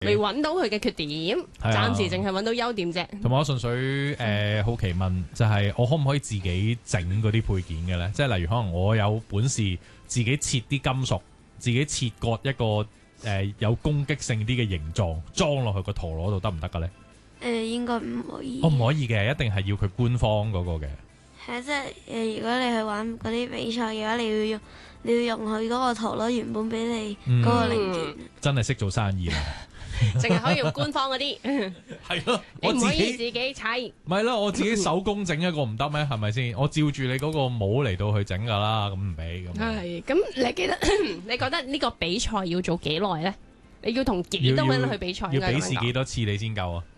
未揾到佢嘅缺點，暫時淨係揾到優點啫。 同埋我純粹好奇問，就係我可唔可以自己整嗰啲配件嘅咧？即係例如可能我有本事自己切啲金屬，自己切割一個有攻擊性啲嘅形狀，裝落去個陀螺度得唔得嘅咧？ 應該唔可以。 我唔可以嘅，一定係要佢官方嗰個嘅。 係啊，即係如果你去玩嗰啲比賽嘅話，你要用佢嗰個陀螺原本俾你嗰個零件。 真係識做生意啦！ 淨係可以用官方嗰啲， 係咯， 你唔可以我自己自己砌。 唔係啦，我自己手工整一個唔得咩？係咪先？我照住你嗰個模嚟到去整噶啦，咁唔俾咁。 係咁，你覺得呢個比賽要做幾耐咧？你要同幾多人去比賽？ 要比試幾多次你先夠啊？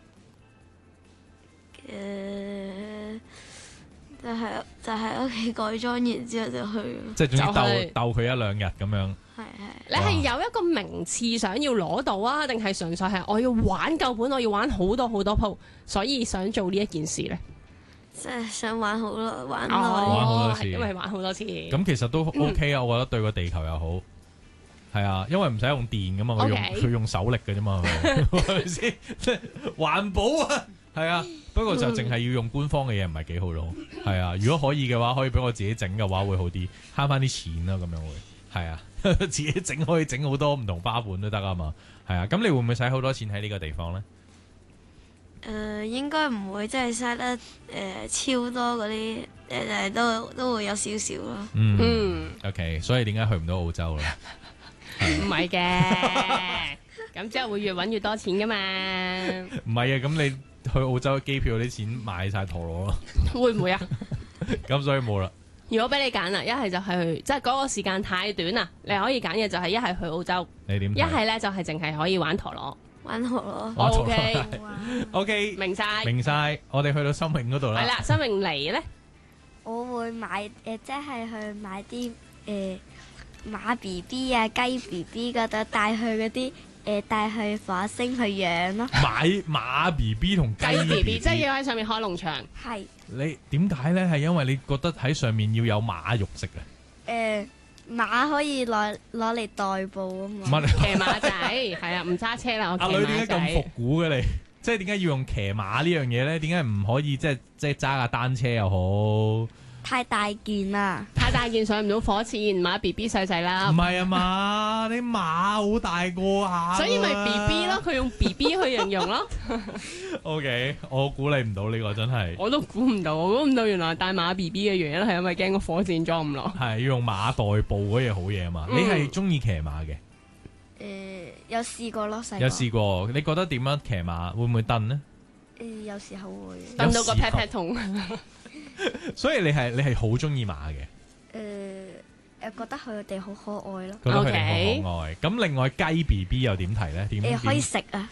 就係屋企改裝完之後就去。 即係總之就係鬥佢一兩日咁樣。 係。 你係有一個名次想要攞到啊，定係純粹係我要玩夠本，我要玩好多好多鋪，所以想做呢一件事咧？ 即係想玩好耐，玩玩好多次， 因為玩好多次。 咁其實都 OK 啊，我覺得對個地球又好。係啊，因為唔使用電噶嘛，佢用手力嘅啫嘛，係咪先？即係環保啊，係啊。不過就淨係要用官方嘅嘢，唔係幾好咯。係啊，如果可以嘅話，可以俾我自己整嘅話會好啲，慳翻啲錢啦。咁樣會係啊，自己整可以整好多唔同花款都得啊嘛。係啊，咁你會唔會使好多錢喺呢個地方咧？ 應該唔會，即係嘥得超多嗰啲，都會有少少咯。 OK， 所以點解去唔到澳洲咧？ 唔係嘅，咁之後會越揾越多錢噶嘛？ 唔係啊，咁你去澳洲機票啲錢買晒陀螺咯， 會唔會啊？ 咁所以冇啦。 如果俾你揀啦，一係就係去，即係嗰個時間太短啦，你可以揀嘅就係一係去澳洲， 你點睇？ 一係咧就係淨係可以玩陀螺。 玩陀螺。 OK，明晒。 我哋去到生命嗰度啦。 係啦，生命嚟咧， 我會買即係去買啲馬 B B 啊、雞 B B 嗰度帶去嗰啲帶去火星去養咯。 買馬 B B 同雞 B B 即係要喺上面開農場。 係。 你點解咧？係因為你覺得喺上面要有馬肉食嘅？ 馬可以攞嚟代步啊嘛。 騎馬仔係啊，唔揸車啦，我騎馬仔。 阿女點解咁復古嘅你？即係點解要用騎馬呢樣嘢咧？點解唔可以即係揸架單車又好？ 太大件啦， 太大件上唔到火箭，馬 B B 細細啦。 唔係啊嘛，你馬好大個下， 所以咪 B B 咯，佢用 B B 去形容咯。 OK， 我估你唔到呢個真係。 我都估唔到，我估唔到原來帶馬 B B 嘅原因係因為驚個火箭裝唔落。 係要用馬代步嗰嘢好嘢啊嘛。你係中意騎馬嘅？ 有試過咯，細個。 有試過，你覺得點樣騎馬會唔會蹬呢？ 有時候會蹬到個 pat pat 痛。 所以你係好中意馬嘅？ 覺得佢哋好可愛咯。 覺得佢哋好可愛。咁另外雞 B B 又點睇咧？點可以食啊？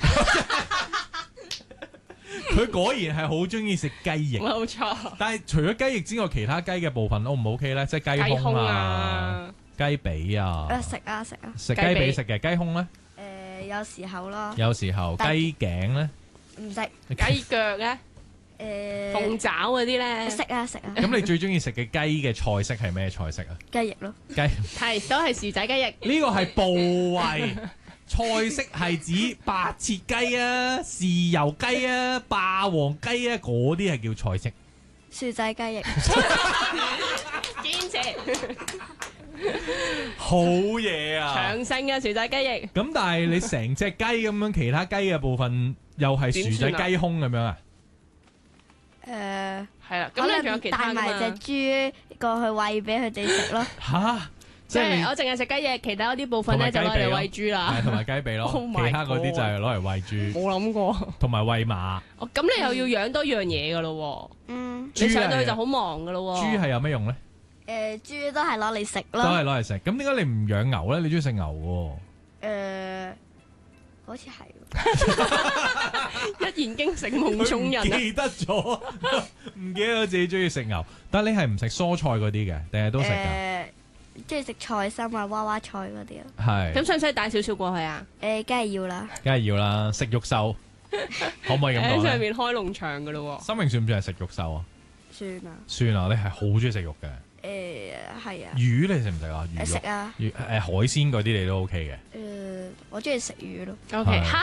佢果然係好中意食雞翼。 冇錯。 但係除咗雞翼之外，其他雞嘅部分 O 唔 OK 咧？即係雞胸啊、雞髀啊。 食啊！ 食雞髀食嘅雞胸咧？ 有時候咯。 有時候雞頸咧？ 唔食。 雞腳咧？鳳爪嗰啲咧？ 食啊！ 咁你最中意食嘅雞嘅菜式係咩菜式啊？ 雞翼咯。 係都係薯仔雞翼。 呢個係部位。菜式係指白切雞啊、豉油雞啊、霸王雞啊，嗰啲係叫菜式。 薯仔雞翼。 堅持。 好嘢啊！ 長勝嘅薯仔雞翼。 咁但係你成隻雞咁樣，其他雞嘅部分又係薯仔雞胸咁樣啊？ 係啦，咁你仲有其他帶埋隻豬過去餵俾佢哋食咯。 吓？ 即係我淨係食雞翼，其他嗰啲部分咧就攞嚟餵豬啦。 同埋雞髀咯，其他嗰啲就係攞嚟餵豬。 冇諗過。 同埋餵馬。 哦，咁你又要養多樣嘢噶咯？你上到去就好忙噶咯。 豬係有咩用咧？ 豬都係攞嚟食咯。 都係攞嚟食。咁點解你唔養牛咧？你中意食牛喎？ 好似係。 一言驚醒夢中人。 記得咗，唔記得咗自己中意食牛。但係你係唔食蔬菜嗰啲嘅，定係都食㗎？ 中意食菜心啊、娃娃菜嗰啲啊。 係。 咁使唔使帶少少過去啊？ 梗係要啦。 梗係要啦，食肉獸，可唔可以咁講咧？ 喺上面開農場噶咯。 生命算唔算係食肉獸啊？ 算啊。 算啊，你係好中意食肉嘅。 係啊。 魚你食唔食啊？魚肉食啊。 海鮮嗰啲你都 OK 嘅。 我中意食魚咯。 OK， 係蝦